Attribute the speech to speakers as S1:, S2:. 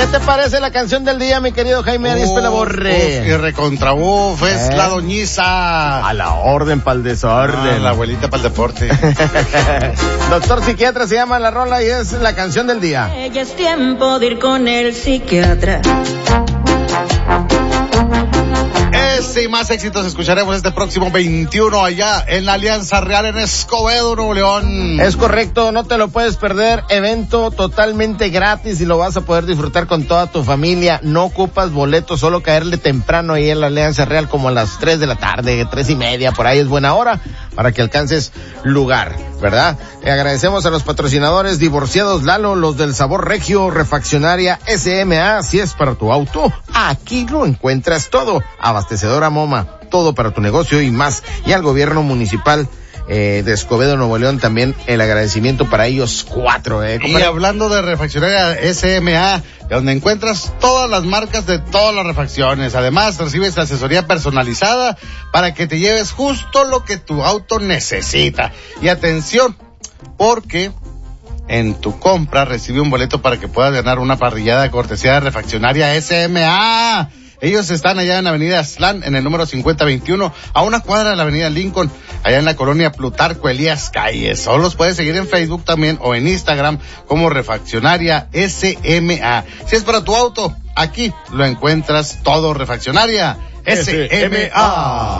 S1: ¿Qué te parece la canción del día, mi querido Jaime Arispe Laborre?
S2: Y recontrabuf, es la doñiza.
S1: A la orden pa'l desorden.
S2: La abuelita pa'l deporte.
S1: Doctor Psiquiatra se llama la rola y es la canción del día.
S3: Ya es tiempo de ir con el psiquiatra.
S2: Este y más éxitos escucharemos este próximo 21 allá en la Alianza Real en Escobedo, Nuevo León.
S1: Es correcto, no te lo puedes perder. Evento totalmente gratis y lo vas a poder disfrutar con toda tu familia. No ocupas boletos, solo caerle temprano ahí en la Alianza Real como a las 3 de la tarde, 3:30, por ahí es buena hora para que alcances lugar, ¿verdad? Agradecemos a los patrocinadores Divorciados Lalo, los del Sabor Regio, Refaccionaria SMA, si es para tu auto, aquí lo encuentras todo. Abastecedora MoMA, todo para tu negocio y más. Y al gobierno municipal de Escobedo, Nuevo León, también el agradecimiento para ellos 4.
S2: Y hablando de Refaccionaria SMA, donde encuentras todas las marcas de todas las refacciones. Además, recibes asesoría personalizada para que te lleves justo lo que tu auto necesita. Y atención, porque en tu compra recibe un boleto para que puedas ganar una parrillada de cortesía de Refaccionaria SMA. Ellos están allá en Avenida Aztlán, en el número 5021, a una cuadra de la Avenida Lincoln, allá en la colonia Plutarco Elías Calles. O los puedes seguir en Facebook también o en Instagram como Refaccionaria SMA. Si es para tu auto, aquí lo encuentras todo. Refaccionaria SMA.